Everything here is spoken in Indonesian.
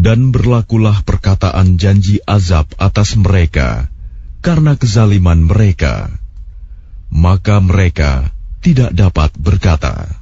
Dan berlakulah perkataan janji azab atas mereka karena kezaliman mereka. Maka mereka tidak dapat berkata,